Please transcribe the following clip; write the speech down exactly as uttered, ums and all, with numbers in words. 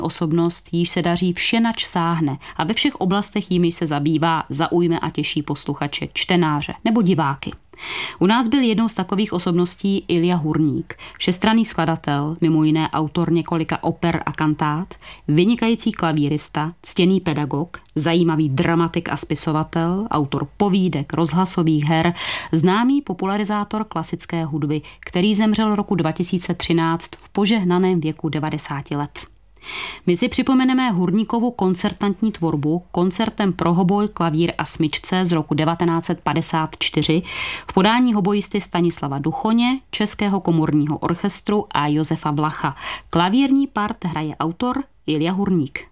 Osobnost, jíž se daří vše, nač sáhne a ve všech oblastech, jimiž se zabývá, zaujme a těší posluchače, čtenáře nebo diváky. U nás byl jednou z takových osobností Ilja Hurník, všestranný skladatel, mimo jiné autor několika oper a kantát, vynikající klavírista, ctěný pedagog, zajímavý dramatik a spisovatel, autor povídek, rozhlasových her, známý popularizátor klasické hudby, který zemřel roku dva tisíce třináct v požehnaném věku devadesáti let. My si připomeneme Hurníkovu koncertantní tvorbu koncertem pro hoboj, klavír a smyčce z roku devatenáct set padesát čtyři v podání hobojisty Stanislava Duchoně, Českého komorního orchestru a Josefa Vlacha. Klavírní part hraje autor Ilja Hurník.